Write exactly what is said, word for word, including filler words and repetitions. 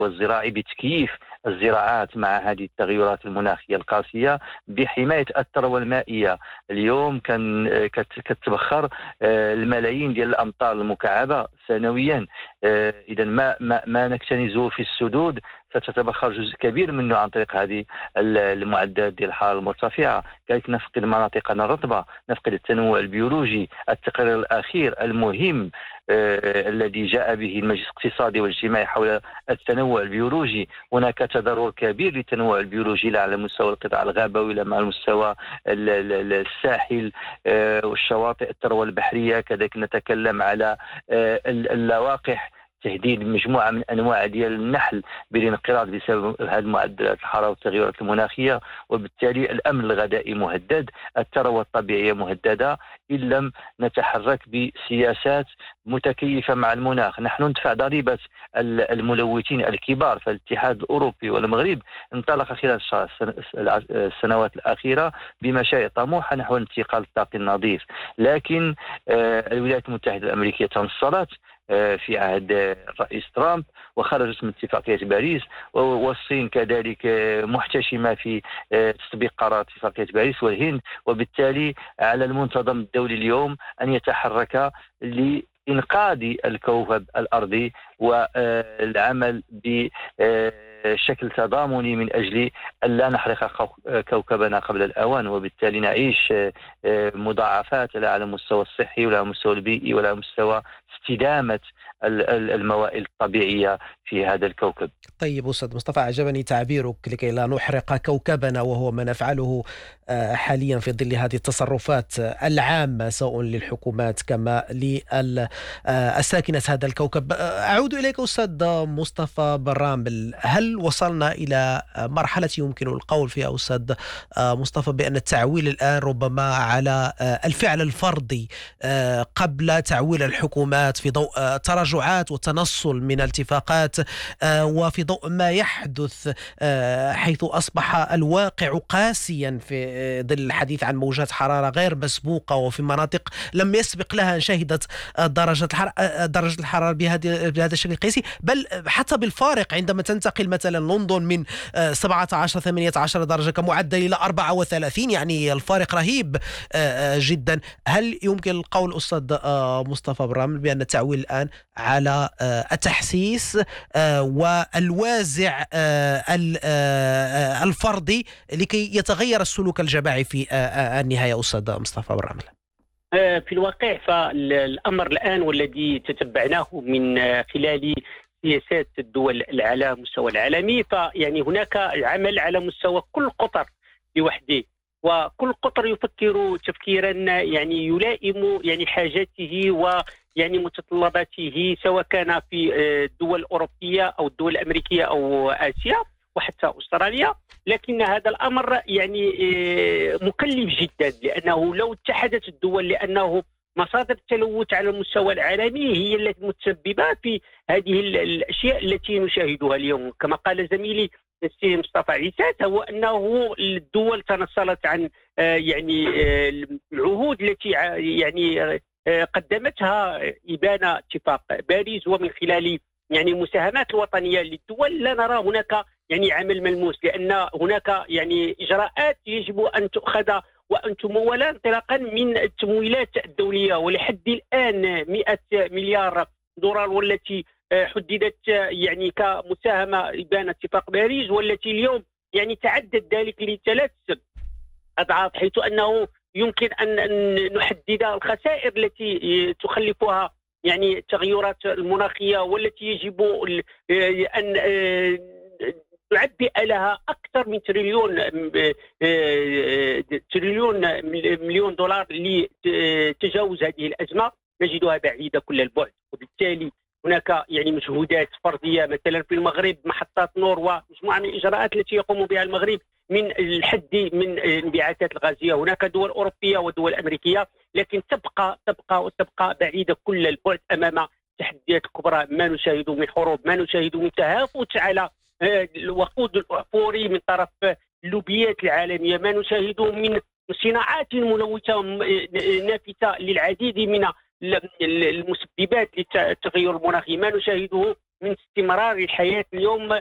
والزراعي بتكييف الزراعات مع هذه التغيرات المناخية القاسية، بحماية الثروة المائية. اليوم كان كت- كتبخر آه، الملايين ديال الأمطار المكعبة سنويا. إذا ما ما ما نكتنزه في السدود ستتبخر جزء كبير منه عن طريق هذه ال- المعدات ديال الحرارة المرتفعة. كذلك نفقد مناطقنا الرطبة، نفقد التنوع البيولوجي. التقرير الأخير المهم آه، الذي جاء به المجلس الاقتصادي والاجتماعي حول التنوع البيولوجي، هناك تضرر كبير للتنوع البيولوجي لا على مستوى القطاع الغابوي لا على مستوى ال- ال- الساحل آه، والشواطئ، الثروة البحرية. كذلك نتكلم على آه، ال- اللواقح، تهديد مجموعة من أنواع ديال النحل بالانقراض بسبب هذه معدلات الحرارة والتغيرات المناخية. وبالتالي الأمن الغذائي مهدد، الثروة الطبيعية مهددة إن لم نتحرك بسياسات متكيفة مع المناخ. نحن ندفع ضريبة ال- الملوثين الكبار، فالاتحاد الأوروبي والمغرب انطلق خلال الش- السنة- السنوات الأخيرة بمشاريع طموحة نحو الانتقال للطاقة النظيف. لكن آه، الولايات المتحدة الأمريكية تنصلت آه، في عهد الرئيس ترامب وخرجت من اتفاقية باريس، والصين كذلك آه، محتشمة في آه، تطبيق قرار اتفاقية باريس والهند. وبالتالي على المنتظم الدولي اليوم أن يتحرك لإنقاذ الكوكب الأرضي والعمل بشكل تضامني من أجل أن لا نحرق كو- كوكبنا قبل الأوان، وبالتالي نعيش آه، آه، مضاعفات لا على المستوى الصحي ولا على المستوى البيئي ولا على مستوى استدامة ال- ال- الموائد الطبيعية في هذا الكوكب. طيب أستاذ مصطفى، أعجبني تعبيرك لكي لا نحرق كوكبنا، وهو ما نفعله آه، حاليا في ظل هذه التصرفات آه، العامة سواء للحكومات كما للساكنة هذا الكوكب. آه، أعود إليك أستاذ مصطفى برامل، هل وصلنا إلى آه، مرحلة يمكن القول فيها أستاذ آه، مصطفى بأن التعويل الآن ربما على آه، الفعل الفردي آه، قبل تعويل الحكومات في ضوء آه، تراجعات وتنصل من الاتفاقات، آه، وفي ضوء ما يحدث آه، حيث أصبح الواقع قاسيا في آه، ظل الحديث عن موجات حرارة غير مسبوقة، وفي مناطق لم يسبق لها أن شهدت آه، درجة الحرارة آه، درجة الحرارة بهذه بهذا الشكل القياسي، بل حتى بالفارق عندما تنتقل مثلا لندن من آه، سبعة عشر ثمانية عشر درجة كمعدل إلى أربعة وثلاثين، يعني الفارق رهيب آه، آه، جدا. هل يمكن القول أستاذ آه، مصطفى برامل بأن التعويل الآن على آه، التحسيس آه، والوازع آه، ال- آه، الفردي لكي يتغير السلوك الجماعي في آه، آه، النهاية أستاذ مصطفى برامل؟ آه، في الواقع فالأمر الآن والذي تتبعناه من آه، خلال سياسات الدول على مستوى العالمي، فيعني هناك عمل على مستوى كل قطر لوحده، وكل قطر يفكر تفكيرا يعني يلائم يعني حاجاته ويعني متطلباته، سواء كان في آه، الدول الأوروبية أو الدول الأمريكية أو آسيا وحتى أستراليا. لكن هذا الأمر يعني آه، مكلف جدا، لأنه لو اتحدت الدول، لأنه مصادر التلوث على المستوى العالمي هي التي متسببة في هذه ال- الأشياء التي نشاهدها اليوم. كما قال زميلي السي مصطفى عيسات، هو أنه الدول تنصلت عن آه، يعني آه، العهود التي ع- يعني آه، قدمتها إبان اتفاق باريس، ومن خلال يعني المساهمات الوطنية للدول لا نرى هناك يعني عمل ملموس، لأن هناك يعني إجراءات يجب أن تؤخذ وأن تمول انطلاقا من التمويلات الدولية. ولحد الآن مئة مليار دولار والتي آه، حددت آه، يعني كمساهمة إبان اتفاق باريس، والتي اليوم يعني تعدد ذلك لثلاث أضعاف، حيث أنه يمكن أن أن نحدد الخسائر التي تخلفها يعني التغيرات المناخية، والتي يجب ال- أن آه، نعبئ لها أكثر من تريليون آه، تريليون مليون دولار لتجاوز هذه الأزمة. نجدها بعيدة كل البعد، وبالتالي هناك يعني مجهودات فردية مثلا في المغرب، محطات نور ومجموعة من الإجراءات التي يقوم بها المغرب من الحد من الانبعاثات الغازية. هناك دول أوروبية ودول أمريكية، لكن تبقى تبقى وتبقى بعيدة كل البعد أمام التحديات الكبرى، ما نشاهده من حروب، ما نشاهده من تهافت على آه، الوقود الأحفوري من طرف اللوبيات العالمية، ما نشاهده من صناعات ملوثة م- نافذة للعديد من ال- ال- المسببات للتغير المناخي، ما نشاهده من استمرار الحياه اليوم